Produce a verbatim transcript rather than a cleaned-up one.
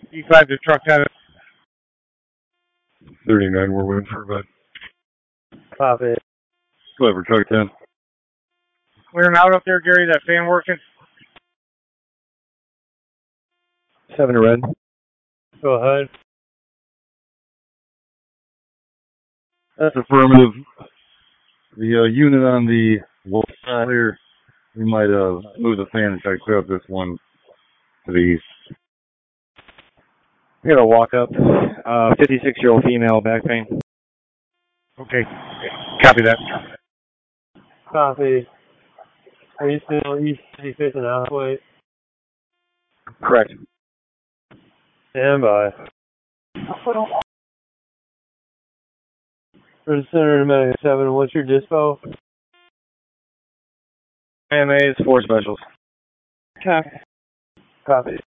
E five to truck ten. thirty-nine, we're waiting for about. Copy. Clever, truck ten. Clearing out up there, Gary, that fan working? seven to red. Go ahead. That's affirmative. The uh, unit on the wall clear, we might uh, move the fan and try to clear up this one to the east. We got a walk up. Uh, fifty-six year old female, back pain. Okay. Copy that. Copy. Are you still east fifty-fifth and Alloway? Correct. Stand by. For the center of Medic seven, what's your dispo? A M A is four specials. Copy. Copy.